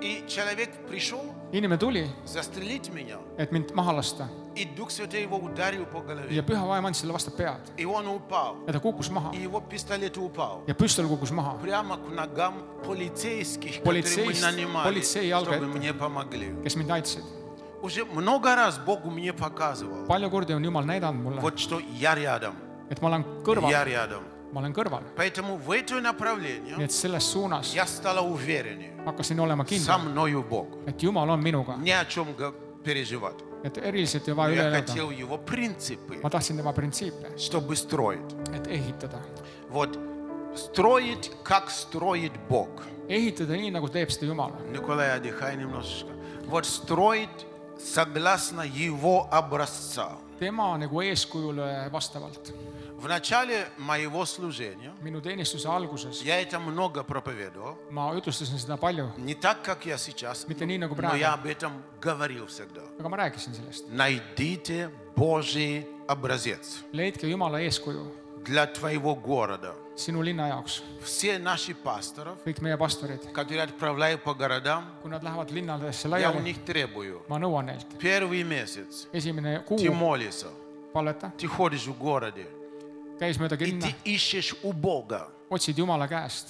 И человек пришел inimene tuli, застрелить меня. et mind maha lasta И Дух Святой его ударил по голове. ja püha vaim andis talle vastu pead И он упал. ja ta kukkus maha И его пистолет упал. ja püstol kukkus maha. Прямо к ногам полицейских, Полицейс- которые мы нанимали, полицей jalga чтобы ette. мне помогли. Kes mind aitasid. Уже много раз Бог мне показывал, Palju kordi on Jumal näidanud mulle, вот что я рядом, et ma olen я kõrval, рядом. ma olen kõrval. Поэтому в это Nii направление et selles suunas я стала увереннее. hakkasin olema Со kindel, мною Бог. et Jumal on minuga. Ни о чем переживать. Et eriliselt ei Но vaja üle я elada. хотел его принципы, Ma tahtsin tema printsiipe, чтобы строить. et ehitada. Вот строить, как строит Бог. Ehitada nii, nagu teeb seda Jumal. Николай, отдыхай немножечко. Вот строить согласно его образца. Tema nagu eeskujule vastavalt. В начале моего служения Minu teenistuse alguses я это много проповедовал. ma jutlustasin seda palju, Не так, как я сейчас, mitte nii nagu но я praegu, об этом говорил всегда. aga ma rääkisin sellest. Найдите Божий образец Leidke Jumala eeskuju для твоего города. sinu linna jaoks. Все наши пасторы, Kõik meie pastorid, которые отправляют по городам, kui nad lähevad linnadesse я у laiali, них требую. ma nõuan neilt. Первый месяц Esimene kuu ты молишься, palveta, ты ходишь в городе, käis mööda и linna, ты ищешь у Бога, otsid Jumala käest,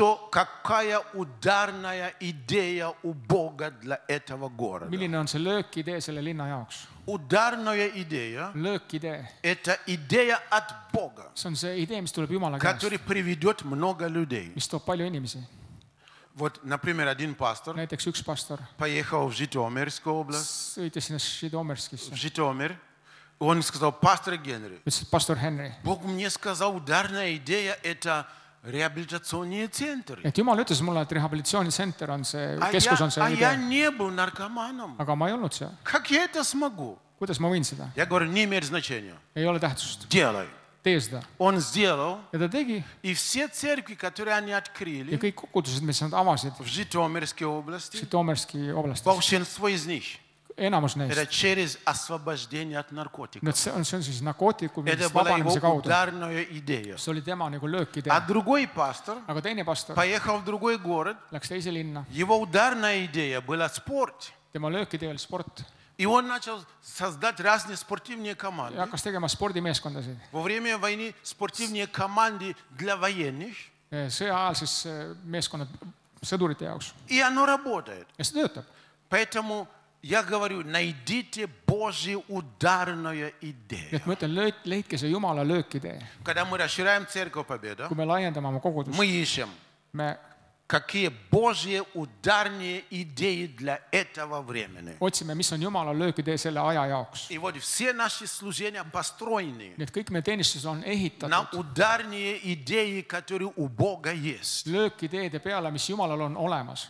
какая ударная идея у Бога для этого города. milline on see löökidee selle linna jaoks. Ударная идея Löökidee, – это идея от Бога, see on see idee, mis tuleb Jumala käest, который приведет много людей. mis toob palju inimesi. Вот, например, один пастор Näiteks üks pastor поехал в Житомирскую область, sõitis sinna Žitomirskisse, в Житомир. Он сказал: пастор Генри, ütles, et pastor Henry, Бог мне сказал, ударная идея – это реабилитационные центры. et Jumal ütles mulle, et rehabilitatsioonitsenter on see, keskus on see я idee, не был наркоманом. aga ma ei olnud seal. Как я это смогу? Kuidas ma võin seda? Я говорю, не имеет значения. Ei ole tähtsust. Делай. Tee seda. Он сделал, Ja ta tegi и все церкви, которые они ja открыли kõik kogudused, mis nad avasid в Житомирской области, Žitomirski oblastis, большинство из них enamus это neist. через освобождение от наркотиков. Nüüd see on siis narkootikumidest Это была его vabanemise kaudu. ударная идея. See oli tema nagu löökidee. А другой пастор Aga teine pastor поехал в другой город. läks teise linna. Его ударная идея была спорт. Tema löökidee oli sport. И он начал создать разные спортивные Ja команды. hakkas tegema spordimeeskondasid. Во время войны спортивные команды для военных. Sõja ajal siis meeskonnad sõdurite jaoks. И оно работает. Ja see töötab. Поэтому я говорю, найдите Божье ударная Nii идея. et ma ütlen, leidke see Jumala löökidee. Когда мы расширяем Церковь Победа, Kui me laiendame oma kogudust, мы ищем, me какие Божьи ударные идеи для этого времени. otsime, mis on Jumala löökidee selle aja jaoks. И вот все наши служения построены Nii et kõik meie teenistused on на ehitatud ударные идеи, которые у Бога есть. löökideede peale, mis Jumalal on olemas.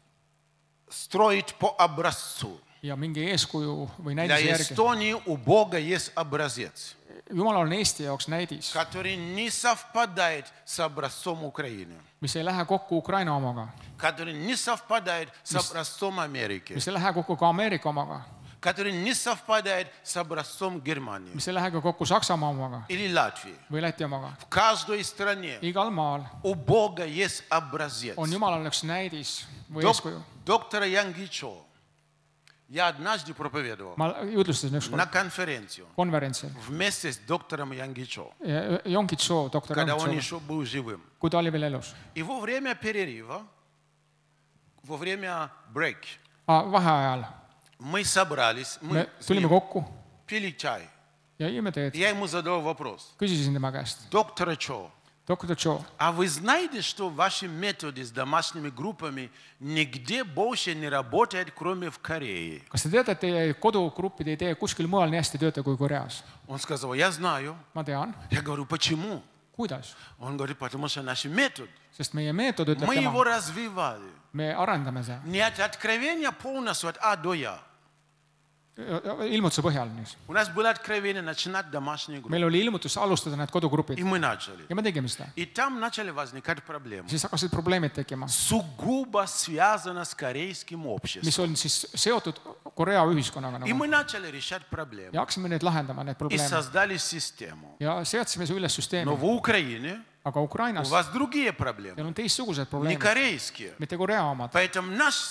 Строить по образцу. Ja mingi eeskuju või Для näidise järgi. Эстонии у Бога есть образец, Jumalal on Eesti jaoks näidis, который не совпадает с образцом Украины, mis ei lähe kokku Ukraina omaga, который не совпадает с образцом Америки, mis ei lähe kokku ka Ameerika omaga, который не совпадает с образцом Германии mis ei lähe ka kokku Saksamaa omaga или Латвии. või Läti omaga. В каждой стране Igal maal у Бога есть образец. on Jumalal üks näidis või eeskuju. Доктора Янгичо я однажды проповедовал Ma jutlustasin на ükskord конференцию konverentsil. вместе с доктором Янгичо, Jonkitso, doktor когда он Jonkitso, еще был живым. kui ta oli veel elus. И во время перерыва, во время брейк, Vaheajal мы собрались, me мы с tulime ним kokku пили чай. ja jõime teed. Я ему задал вопрос. Küsisin tema käest, Доктор Чо, doktor Joe, а вы знаете, что ваши методы с домашними группами нигде больше не работают, кроме в Корее? kas te teate, et teie kodugruppide idee kuskil mujal nii hästi tööta kui Koreas? Он сказал, я знаю. Ma tean. Я говорю, почему? Kuidas? Он говорит, потому что наш метод, Sest meie meetod, ütleb мы его tema, развивали. me arendame seda Не от откровения полностью, от А до Я. ilmutuse põhjal. У нас было откровение начинать домашние группы. Meil oli ilmutus alustada need kodugrupid И мы начали. ja me tegime seda. И там начали возникать проблемы. Siis hakkasid probleemid tekkima, Сугубо связано с корейским mis обществом. on siis seotud Korea ühiskonnaga И nagu. мы начали решать проблемы. Ja hakkasime neid lahendama, need И probleeme. создали систему. Ja seadsime üles süsteemi. Но в Украине Aga у Ukrainas вас другие проблемы. neil on teistsugused Не probleemid, корейские. mitte Korea omad. Поэтому наш